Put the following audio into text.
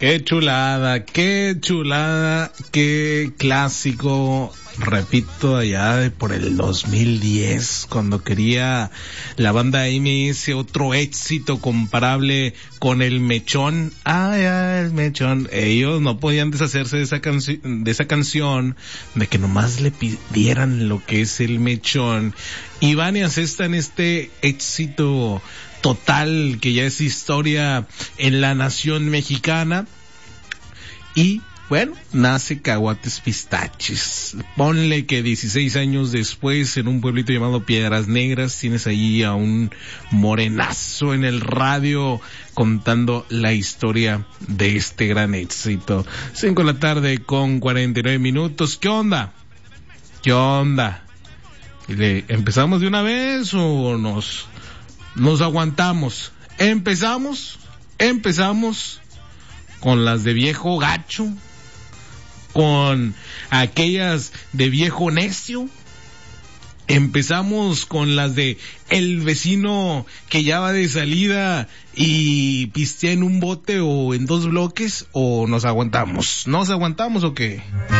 Qué chulada, qué clásico, repito, allá de por el 2010, cuando quería la banda MS otro éxito comparable con el Mechón. El Mechón. Ellos no podían deshacerse de esa canción, de que nomás le pidieran lo que es el Mechón. Y van y asestan este éxito total que ya es historia en la nación mexicana. Y bueno, nace Caguates Pistaches. Ponle que 16 años después, en un pueblito llamado Piedras Negras, tienes ahí a un morenazo en el radio contando la historia de este gran éxito. 5 de la tarde con 49 minutos. ¿Qué onda? ¿Empezamos de una vez o nos aguantamos? Empezamos con las de viejo gacho, con aquellas de viejo necio. Empezamos con las de el vecino que ya va de salida y pistea en un bote o en 2 bloques, o nos aguantamos o qué.